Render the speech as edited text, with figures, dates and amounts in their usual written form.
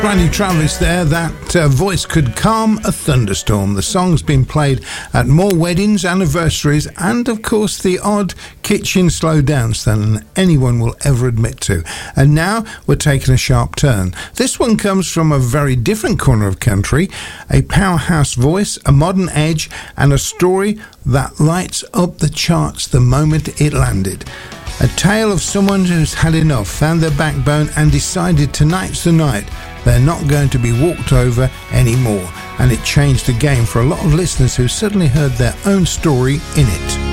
Randy Travis there, that voice could calm a thunderstorm. The song's been played at more weddings, anniversaries, and of course the odd kitchen slow dance than anyone will ever admit to. And now we're taking a sharp turn. This one comes from a very different corner of country, a powerhouse voice, a modern edge, and a story that lights up the charts the moment it landed. A tale of someone who's had enough, found their backbone, and decided tonight's the night. They're not going to be walked over anymore. And it changed the game for a lot of listeners who suddenly heard their own story in it.